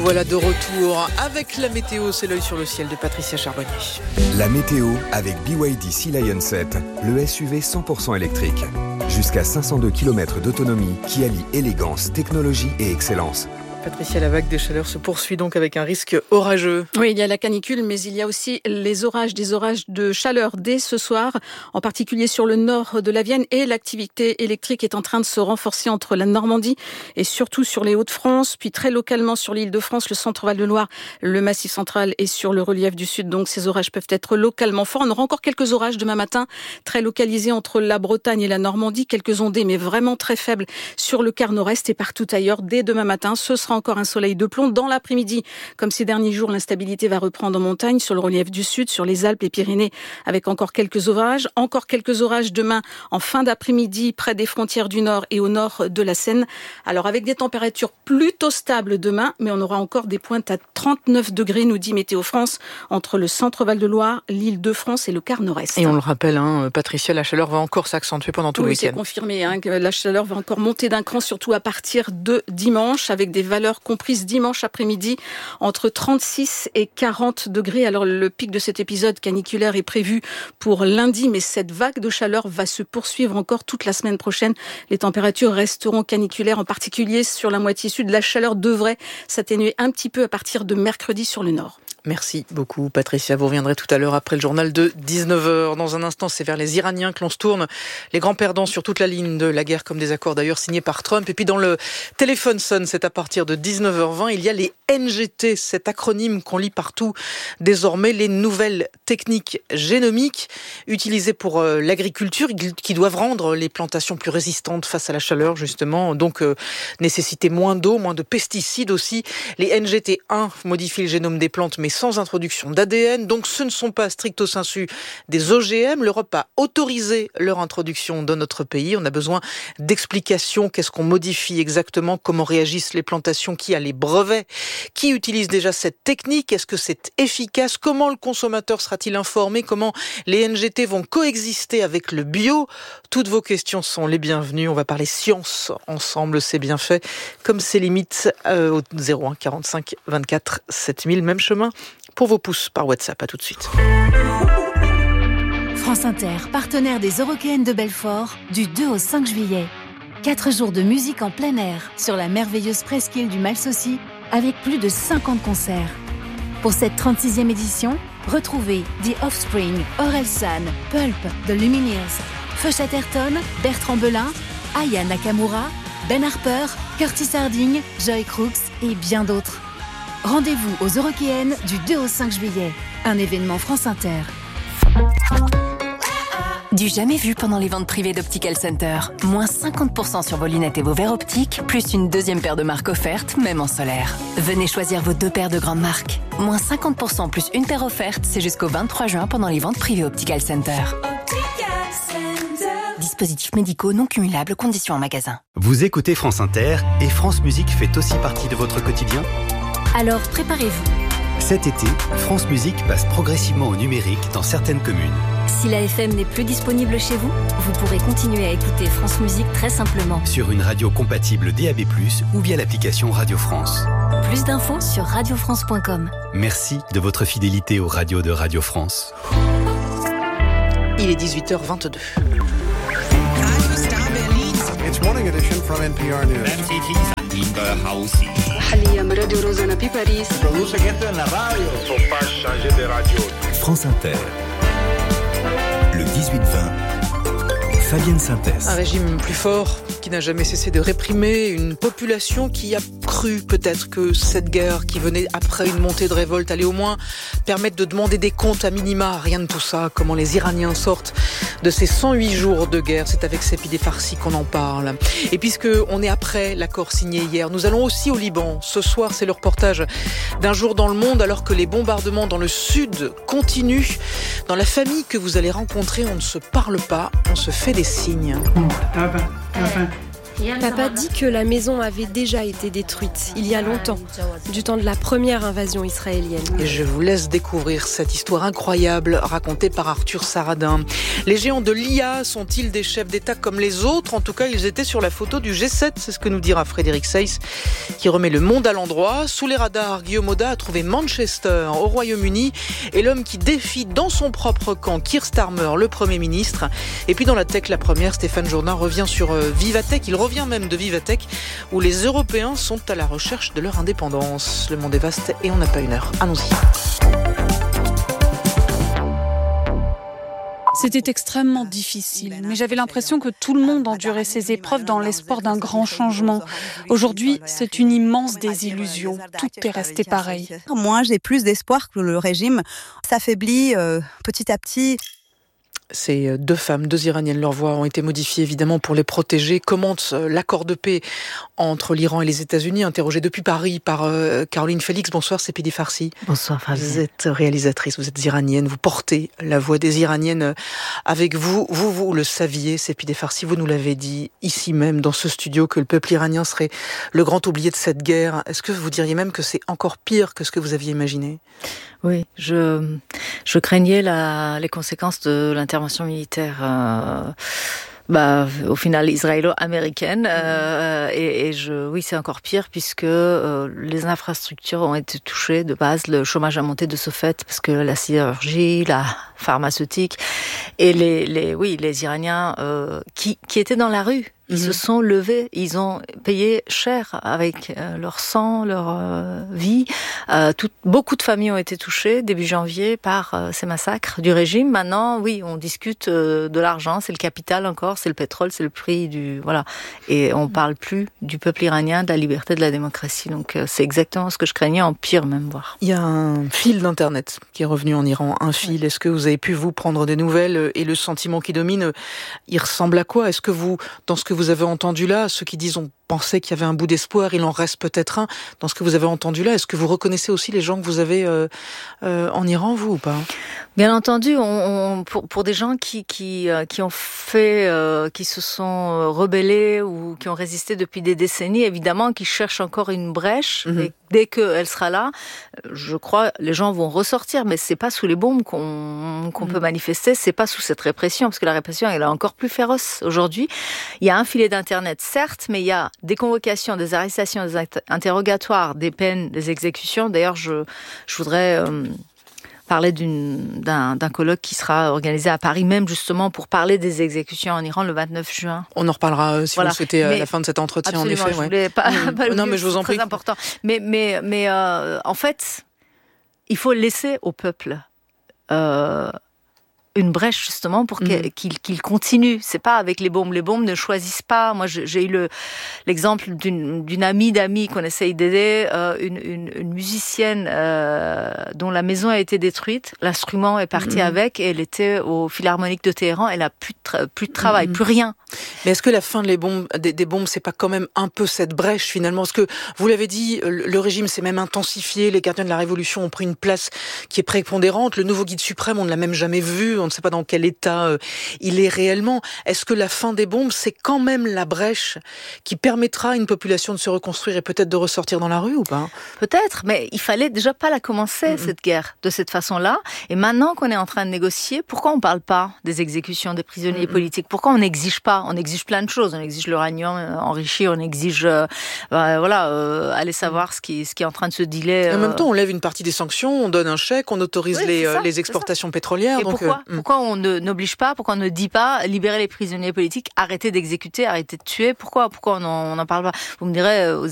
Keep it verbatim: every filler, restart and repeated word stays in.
Voilà de retour avec la météo, c'est l'œil sur le ciel de Patricia Charbonnier. La météo avec B Y D Sea Lion sept, le S U V cent pour cent électrique. Jusqu'à cinq cent deux kilomètres d'autonomie qui allie élégance, technologie et excellence. Patricia, la vague de chaleur se poursuit donc avec un risque orageux. Oui, il y a la canicule, mais il y a aussi les orages, des orages de chaleur dès ce soir, en particulier sur le nord de la Vienne. Et l'activité électrique est en train de se renforcer entre la Normandie et surtout sur les Hauts-de-France, puis très localement sur l'Île-de-France, le centre-Val de Loire, le Massif central et sur le relief du sud. Donc ces orages peuvent être localement forts. On aura encore quelques orages demain matin, très localisés entre la Bretagne et la Normandie. Quelques ondées, mais vraiment très faibles sur le quart nord-est et partout ailleurs. Dès demain matin, ce sera encore un soleil de plomb. Dans l'après-midi, comme ces derniers jours, l'instabilité va reprendre en montagne, sur le relief du sud, sur les Alpes, les Pyrénées, avec encore quelques orages. Encore quelques orages demain en fin d'après-midi, près des frontières du nord et au nord de la Seine. Alors avec des températures plutôt stables demain, mais on aura encore des pointes à trente-neuf degrés, nous dit Météo France, entre le centre-Val de Loire, l'Île-de-France et le quart nord-est. Et on le rappelle, hein, Patricia, la chaleur va encore s'accentuer pendant tout oui, le week-end. C'est confirmé, hein, que la chaleur va encore monter d'un cran, surtout à partir de dimanche, avec des valeurs comprises dimanche après-midi entre trente-six et quarante degrés. Alors le pic de cet épisode caniculaire est prévu pour lundi, mais cette vague de chaleur va se poursuivre encore toute la semaine prochaine. Les températures resteront caniculaires, en particulier sur la moitié sud. La chaleur devrait s'atténuer un petit peu à partir de mercredi sur le nord. Merci beaucoup Patricia, vous reviendrez tout à l'heure après le journal de dix-neuf heures. Dans un instant, c'est vers les Iraniens que l'on se tourne. Les grands perdants sur toute la ligne de la guerre, comme des accords d'ailleurs signés par Trump. Et puis dans le téléphone sonne, c'est à partir de dix-neuf heures vingt, il y a les N G T, cet acronyme qu'on lit partout désormais, les nouvelles techniques génomiques utilisées pour l'agriculture, qui doivent rendre les plantations plus résistantes face à la chaleur justement, donc euh, nécessiter moins d'eau, moins de pesticides aussi. Les N G T un modifient le génome des plantes, mais sans introduction d'A D N, donc ce ne sont pas stricto sensu des O G M. L'Europe a autorisé leur introduction dans notre pays. On a besoin d'explications. Qu'est-ce qu'on modifie exactement? Comment réagissent les plantations? Qui a les brevets? Qui utilise déjà cette technique? Est-ce que c'est efficace? Comment le consommateur sera-t-il informé? Comment les N G T vont coexister avec le bio? Toutes vos questions sont les bienvenues. On va parler science ensemble, c'est bien fait. Comme c'est limite euh, au zéro un quarante-cinq vingt-quatre sept mille, même chemin pour vos pouces par WhatsApp. À tout de suite. France Inter, partenaire des Eurockéennes de Belfort, du deux au cinq juillet. Quatre jours de musique en plein air sur la merveilleuse presqu'île du Malsaucy, avec plus de cinquante concerts. Pour cette trente-sixième édition, retrouvez The Offspring, Orelsan, Pulp, The Lumineers, Feu Chatterton, Bertrand Belin, Aya Nakamura, Ben Harper, Curtis Harding, Joy Crooks et bien d'autres. Rendez-vous aux Eurockéennes du deux au cinq juillet. Un événement France Inter. Du jamais vu pendant les ventes privées d'Optical Center. Moins cinquante pour cent sur vos lunettes et vos verres optiques, plus une deuxième paire de marques offerte, même en solaire. Venez choisir vos deux paires de grandes marques. Moins cinquante pour cent plus une paire offerte, c'est jusqu'au vingt-trois juin pendant les ventes privées Optical Center. Optical Center. Dispositifs médicaux non cumulables, conditions en magasin. Vous écoutez France Inter et France Musique fait aussi partie de votre quotidien? Alors préparez-vous. Cet été, France Musique passe progressivement au numérique dans certaines communes. Si la F M n'est plus disponible chez vous, vous pourrez continuer à écouter France Musique très simplement. Sur une radio compatible D A B plus, ou via l'application Radio France. Plus d'infos sur radio france point com. Merci de votre fidélité aux radios de Radio France. Il est dix-huit heures vingt-deux. It's morning edition from N P R News. Produce gente en la radio. Faut pas changer de radio. France Inter. Le dix-huit vingt. Fabienne Synthèse. Un régime plus fort qui n'a jamais cessé de réprimer une population qui a cru peut-être que cette guerre qui venait après une montée de révolte allait au moins permettre de demander des comptes à minima. Rien de tout ça. Comment les Iraniens sortent de ces cent huit jours de guerre. C'est avec Sepideh Farsi qu'on en parle. Et puisque on est après l'accord signé hier, nous allons aussi au Liban. Ce soir, c'est le reportage d'un jour dans le monde alors que les bombardements dans le sud continuent. Dans la famille que vous allez rencontrer, on ne se parle pas, on se fait des signes. Papa dit que la maison avait déjà été détruite il y a longtemps, du temps de la première invasion israélienne. Et je vous laisse découvrir cette histoire incroyable racontée par Arthur Saradin. Les géants de l'I A sont-ils des chefs d'État comme les autres ? En tout cas, ils étaient sur la photo du G sept, c'est ce que nous dira Frédéric Seyss, qui remet le monde à l'endroit. Sous les radars, Guillaume Oda a trouvé Manchester au Royaume-Uni et l'homme qui défie dans son propre camp Keir Starmer, le Premier ministre. Et puis dans la tech, la première, Stéphane Jourdain revient sur Vivatech. Il revient même de Vivatech, où les Européens sont à la recherche de leur indépendance. Le monde est vaste et on n'a pas une heure. Allons-y. C'était extrêmement difficile, mais j'avais l'impression que tout le monde endurait ces épreuves dans l'espoir d'un grand changement. Aujourd'hui, c'est une immense désillusion. Tout est resté pareil. Moi, j'ai plus d'espoir que le régime s'affaiblit euh, petit à petit. Ces deux femmes, deux Iraniennes, leurs voix ont été modifiées évidemment pour les protéger. Commente l'accord de paix entre l'Iran et les États-Unis, interrogée depuis Paris par euh, Caroline Félix. Bonsoir, Sepidi Farsi. Bonsoir, Fabien. Vous êtes réalisatrice, vous êtes iranienne, vous portez la voix des Iraniennes avec vous. Vous, vous le saviez, Sepidi Farsi, vous nous l'avez dit ici même, dans ce studio, que le peuple iranien serait le grand oublié de cette guerre. Est-ce que vous diriez même que c'est encore pire que ce que vous aviez imaginé ? Oui, je, je craignais la, les conséquences de l'intervention militaire, euh, bah, au final israélo-américaine, euh, et, et je, oui, c'est encore pire puisque euh, les infrastructures ont été touchées de base, le chômage a monté de ce fait parce que la sidérurgie, la pharmaceutique, et les, les, oui, les Iraniens euh, qui, qui étaient dans la rue. Ils mmh. se sont levés, ils ont payé cher avec euh, leur sang, leur euh, vie. Euh, tout, beaucoup de familles ont été touchées début janvier par euh, ces massacres du régime. Maintenant, oui, on discute euh, de l'argent, c'est le capital encore, c'est le pétrole, c'est le prix du voilà. Et on parle plus du peuple iranien, de la liberté, de la démocratie. Donc euh, c'est exactement ce que je craignais, en pire même voire. Il y a un fil d'internet qui est revenu en Iran, un fil. Est-ce que vous avez pu vous prendre des nouvelles et le sentiment qui domine, il ressemble à quoi ? Est-ce que vous, dans ce que vous avez entendu là, ceux qui disent on pensait qu'il y avait un bout d'espoir, il en reste peut-être un, dans ce que vous avez entendu là, est-ce que vous reconnaissez aussi les gens que vous avez euh, euh, en Iran, vous, ou pas ? Bien entendu, on, on, pour, pour des gens qui, qui, euh, qui ont fait, euh, qui se sont rebellés ou qui ont résisté depuis des décennies, évidemment, qui cherchent encore une brèche, mmh. et dès qu'elle sera là, je crois, les gens vont ressortir, mais c'est pas sous les bombes qu'on, qu'on mmh. peut manifester, c'est pas sous cette répression, parce que la répression, elle est encore plus féroce aujourd'hui. Il y a un filet d'internet, certes, mais il y a des convocations, des arrestations, des interrogatoires, des peines, des exécutions. D'ailleurs, je, je voudrais euh, parler d'une, d'un, d'un colloque qui sera organisé à Paris, même justement pour parler des exécutions en Iran le vingt-neuf juin. On en reparlera euh, si voilà. vous le souhaitez à la fin de cet entretien, absolument, en effet. Je voulais ouais. pas, mmh. pas le non, mais je vous en c'est prie. Très important. Mais, mais, mais euh, en fait, il faut laisser au peuple euh, une brèche justement pour mmh. qu'il, qu'il continue. C'est pas avec les bombes. Les bombes ne choisissent pas. Moi, j'ai eu le, l'exemple d'une, d'une amie d'amis qu'on essaye d'aider, euh, une, une, une musicienne euh, dont la maison a été détruite. L'instrument est parti mmh. avec et elle était au Philharmonique de Téhéran. Elle a plus de, tra- plus de travail, mmh. plus rien. Mais est-ce que la fin de les bombes, des, des bombes, c'est pas quand même un peu cette brèche finalement ? Parce que vous l'avez dit, le, le régime s'est même intensifié. Les gardiens de la Révolution ont pris une place qui est prépondérante. Le nouveau guide suprême, on ne l'a même jamais vu. On ne sait pas dans quel état euh, il est réellement. Est-ce que la fin des bombes, c'est quand même la brèche qui permettra à une population de se reconstruire et peut-être de ressortir dans la rue ou pas ? Peut-être, mais il fallait déjà pas la commencer, mmh. cette guerre, de cette façon-là. Et maintenant qu'on est en train de négocier, pourquoi on ne parle pas des exécutions des prisonniers mmh. politiques ? Pourquoi on n'exige pas ? On exige plein de choses. On exige l'uranium enrichi, on exige, euh, euh, voilà, euh, aller savoir ce qui, ce qui est en train de se dealer. Euh... En même temps, on lève une partie des sanctions, on donne un chèque, on autorise oui, les, ça, euh, les exportations pétrolières. Et donc, pourquoi, euh, pourquoi on ne, n'oblige pas, pourquoi on ne dit pas libérer les prisonniers politiques, arrêter d'exécuter, arrêter de tuer ? Pourquoi, pourquoi on n'en parle pas ? Vous me direz, aux